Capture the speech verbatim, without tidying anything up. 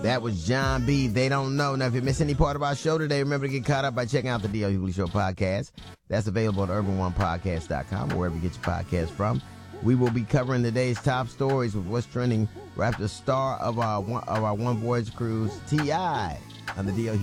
That was John B. They Don't Know. Now, if you miss any part of our show today, remember to get caught up by checking out the D L Hughley Show podcast. That's available at urban one podcast dot com or wherever you get your podcast from. We will be covering today's top stories with what's trending right after the star of our one, of our One Voyage cruise, T I on the D L Hughley